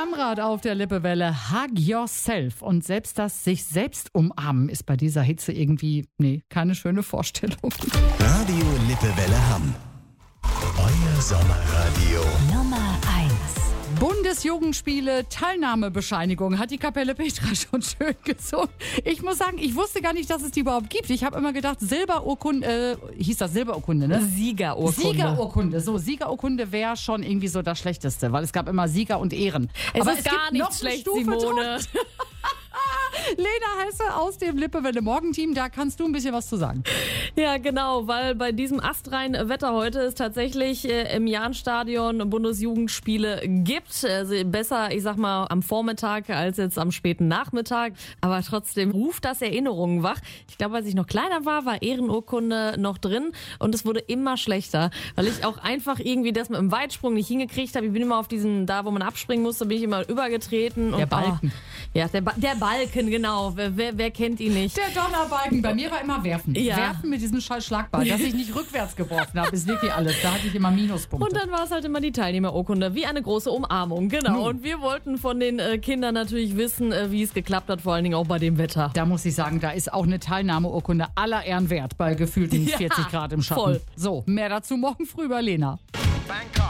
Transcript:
Kamrat auf der Lippewelle, Hug Yourself. Und selbst das sich selbst umarmen ist bei dieser Hitze irgendwie, keine schöne Vorstellung. Radio Lippewelle Hamm. Euer Sommerradio. Nummer 1. Bundesjugendspiele Teilnahmebescheinigung hat die Kapelle Petra schon schön gesungen. Ich muss sagen, ich wusste gar nicht, dass es die überhaupt gibt. Ich habe immer gedacht, Silberurkunde, hieß das Silberurkunde, ne? Siegerurkunde. Siegerurkunde wäre schon irgendwie so das Schlechteste, weil es gab immer Sieger und Ehren. Es Aber ist gar nicht schlecht, Simone. Lena Hesse aus dem Lippewelle Morgenteam, da kannst du ein bisschen was zu sagen. Ja, genau, weil bei diesem astreinen Wetter heute es tatsächlich im Jahnstadion Bundesjugendspiele gibt. Also besser, ich sag mal, am Vormittag als jetzt am späten Nachmittag. Aber trotzdem ruft das Erinnerungen wach. Ich glaube, als ich noch kleiner war Ehrenurkunde noch drin und es wurde immer schlechter, weil ich auch einfach irgendwie das mit dem Weitsprung nicht hingekriegt habe. Ich bin immer auf diesen, da wo man abspringen musste, bin ich immer übergetreten. Der Balken. Ja, der Balken, genau. Wer kennt ihn nicht? Der Donnerbalken. Bei mir war immer Werfen. Ja. Werfen mit diesem scheiß Schlagball. Dass ich nicht rückwärts geworfen habe, ist wirklich alles. Da hatte ich immer Minuspunkte. Und dann war es halt immer die Teilnehmerurkunde, wie eine große Umarmung, genau. Und wir wollten von den Kindern natürlich wissen, wie es geklappt hat, vor allen Dingen auch bei dem Wetter. Da muss ich sagen, da ist auch eine Teilnahmeurkunde aller Ehren wert bei gefühlten 40 Grad im Schatten. Voll. So, mehr dazu morgen früh bei Lena. Bangkok.